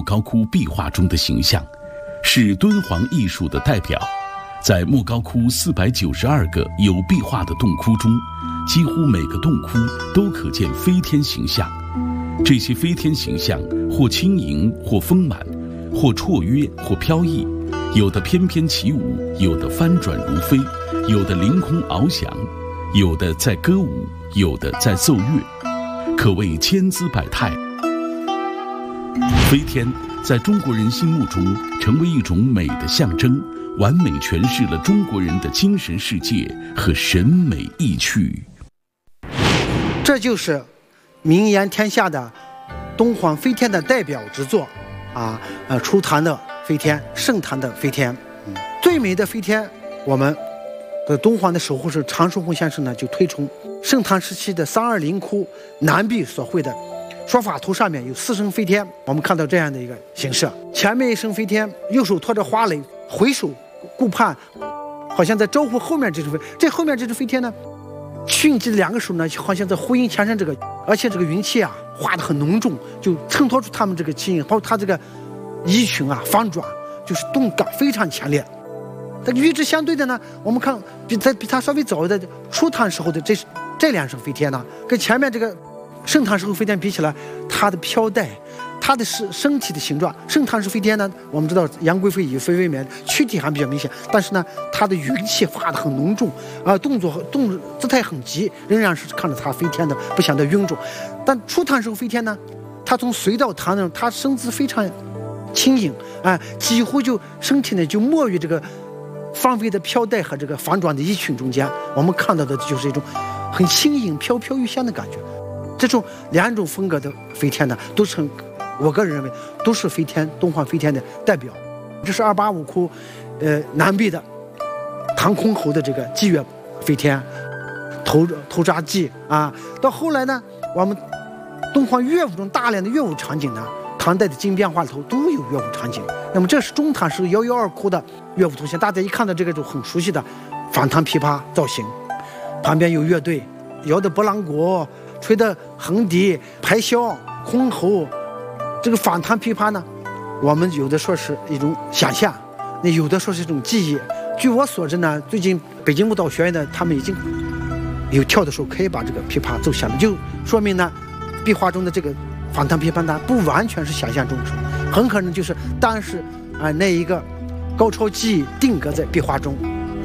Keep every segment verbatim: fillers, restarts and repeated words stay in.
高窟壁画中的形象，是敦煌艺术的代表。在莫高窟四百九十二个有壁画的洞窟中，几乎每个洞窟都可见飞天形象。这些飞天形象或轻盈，或丰满，或绰约，或飘逸，有的翩翩起舞，有的翻转如飞，有的凌空翱翔，有的在歌舞，有的在奏乐，可谓千姿百态。飞天在中国人心目中成为一种美的象征，完美诠释了中国人的精神世界和审美意趣。 这就是名扬天下的敦煌飞天的代表之作啊，呃，初唐的飞天，盛唐的飞天。嗯，最美的飞天，我们的敦煌的守护神常寿红先生呢就推崇盛唐时期的三二零窟南壁所绘的说法图上面有四声飞天，我们看到这样的一个形式，前面一声飞天，右手托着花蕾，回首顾盼，好像在招呼后面这只飞，这后面这只飞天呢，迅疾的两个手呢，好像在呼应前身这个，而且这个云气啊画得很浓重，就衬托出他们这个气韵，包括他这个衣裙啊方转，就是动感非常强烈。但与之相对的呢，我们看比在比他稍微早的初唐时候的这这两声飞天呢，跟前面这个盛唐时候飞天比起来，它的飘带，它的身身体的形状，盛唐时飞天呢，我们知道杨贵妃以飞为冕，躯体还比较明显，但是呢，它的云气画得很浓重，啊、呃，动作动姿态很急，仍然是看着它飞天的不显得臃肿。但初唐时候飞天呢，它从隋到唐呢，它身姿非常轻盈，啊、呃，几乎就身体呢就没于这个放飞的飘带和这个反转的衣裙中间，我们看到的就是一种很轻盈、飘飘欲仙的感觉。这种两种风格的飞天呢，都是我个人认为都是飞天敦煌飞天的代表。这是二八五窟，呃，南壁的唐箜篌的这个祭乐飞天，头头扎髻啊。到后来呢，我们敦煌乐舞中大量的乐舞场景呢，唐代的经变画里头都有乐舞场景。那么这是中唐时幺幺二窟的乐舞图像，大家一看到这个就很熟悉的反唐琵琶造型，旁边有乐队摇的拨浪鼓，吹的横笛、排箫、箜篌。这个反唐琵琶呢，我们有的说是一种想象，那有的说是一种记忆。据我所知呢，最近北京舞蹈学院的他们已经有跳的时候可以把这个琵琶奏响了，就说明呢，壁画中的这个反唐琵琶呢，不完全是想象中的，很可能就是当时啊、呃、那一个高超技艺定格在壁画中。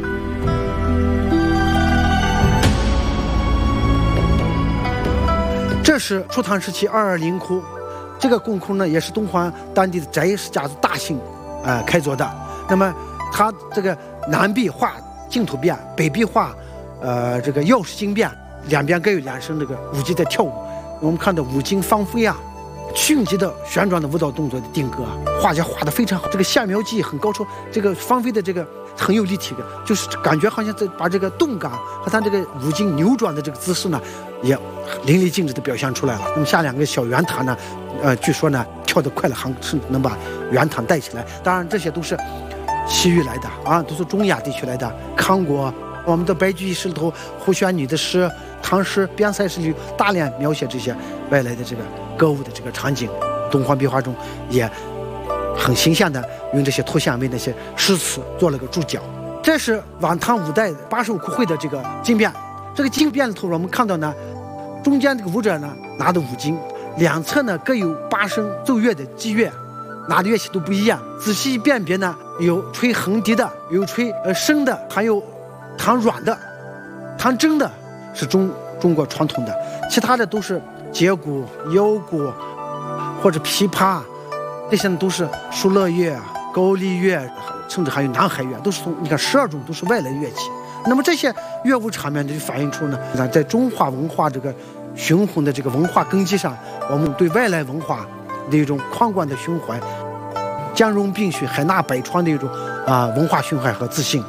这是初唐时期二二零窟，这个洞窟呢也是敦煌当地的翟氏家族大姓呃开凿的。那么它这个南壁画净土变，北壁画呃这个药师经变，两边各有两声这个舞姬在跳舞。我们看到舞姬芳菲啊，迅疾的旋转的舞蹈动作的定格，画家画得非常好，这个线描技艺很高超，这个芳菲的这个很有立体感，就是感觉好像在把这个动感和他这个舞姬扭转的这个姿势呢，也淋漓尽致的表现出来了。那么下两个小圆塔呢，呃，据说呢跳得快了，还甚至能把圆塔带起来。当然这些都是西域来的啊，都是中亚地区来的。康国，我们的白居易诗里头，胡旋女的诗、唐诗、边塞诗里大量描写这些外来的这个歌舞的这个场景。敦煌壁画中也很形象的用这些图像为那些诗词做了个注脚。这是晚唐五代八十五窟会的这个经变，这个经变里头我们看到呢，中间这个舞者呢拿的五经，两侧呢各有八声奏乐的祭乐，拿的乐器都不一样。仔细辨别呢，有吹横笛的，有吹呃笙的，还有弹阮的，弹筝的是中中国传统的，其他的都是节鼓、腰鼓或者琵琶，这些都是疏勒乐、高丽乐，甚至还有南海乐，都是从你看十二种都是外来乐器。那么这些乐舞场面就反映出呢，在中华文化这个雄浑的这个文化根基上，我们对外来文化的一种宽广的胸怀，兼容并蓄、海纳百川的一种啊、呃、文化胸怀和自信。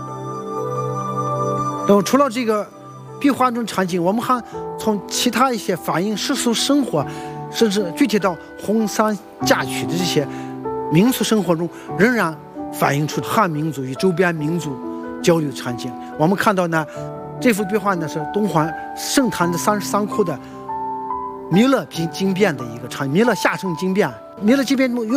那么除了这个壁画中场景，我们还从其他一些反映世俗生活，甚至具体到婚丧嫁娶的这些民俗生活中，仍然反映出汉民族与周边民族交流场景。我们看到呢，这幅壁画呢是敦煌盛唐的三十三窟的弥勒经变的一个场，弥勒下生经变，弥勒经变中